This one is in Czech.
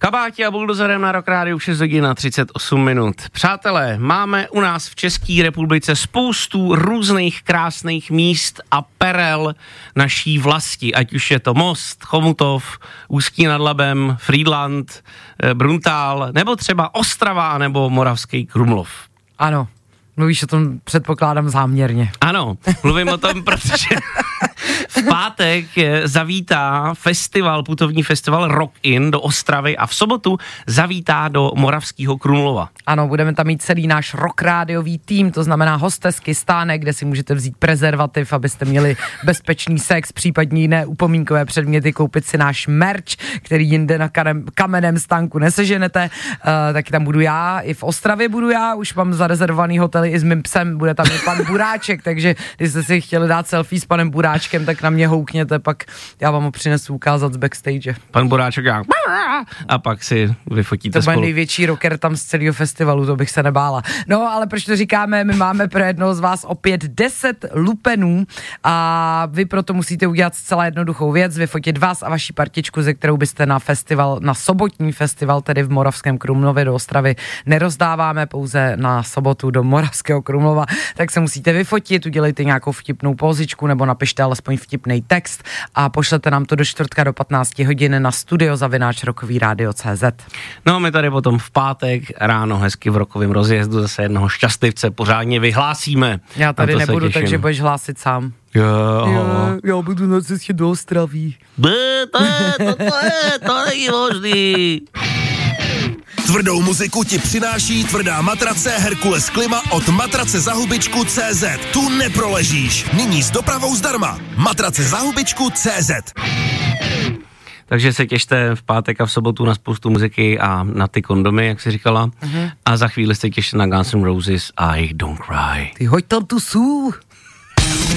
Kabáti a Buldozerem na Rock Rádiu 6 hodin a 38 minut. Přátelé, máme u nás v České republice spoustu různých krásných míst a perel naší vlasti, ať už je to Most, Chomutov, Ústí nad Labem, Frýdlant, Bruntál, nebo třeba Ostrava, nebo Moravský Krumlov. Ano, mluvíš o tom, předpokládám, záměrně. Ano, mluvím o tom, protože v pátek zavítá putovní festival Rock In do Ostravy a v sobotu zavítá do Moravského Krumlova. Ano, budeme tam mít celý náš rock rádiový tým, to znamená hostesky, stánek, kde si můžete vzít prezervativ, abyste měli bezpečný sex, případně jiné upomínkové předměty, koupit si náš merch, který jinde na kamenném stánku neseženete, taky tam budu já, i v Ostravě budu já, už mám zarezervovaný hotely i s mým psem, bude tam i pan Buráček, takže když jste si chtěli dát selfie s panem Buráčkem, tak na mě houkněte, pak já vám ho přinesu ukázat z backstage. Pan Buráček já a pak si vyfotíte spolu. To bude největší rocker tam z celého festivalu, to bych se nebála. No, ale proč to říkáme, my máme pro jednoho z vás opět 10 lupenů a vy proto musíte udělat zcela jednoduchou věc, vyfotit vás a vaši partičku, ze kterou byste na festival, na sobotní festival, tedy v Moravském Krumlově do Ostravy, nerozdáváme, pouze na sobotu do Moravského Krumlova, tak se musíte vyfotit, udělejte nějakou vtipnou pózičku nebo napište alespoň vtipný text a pošlete nám to do čtvrtka do 15 hodin na studio@rockyradio.cz. No, my tady potom v pátek ráno hezky v rokovém rozjezdu zase jednoho šťastlivce pořádně vyhlásí,íme. Já tady nebudu, takže budeš hlásit sám. Já budu na cestě do Ostravy. To není možný. Tvrdou muziku ti přináší tvrdá matrace Herkules Klima od matracezahubičku.cz. Tu neproležíš. Nyní s dopravou zdarma. Matracezahubičku.cz. Takže se těšte v pátek a v sobotu na spoustu muziky a na ty kondomy, jak jsi říkala. A za chvíli se těšte na Guns N' Roses a I Don't Cry. Ty hoď tam tu sůl.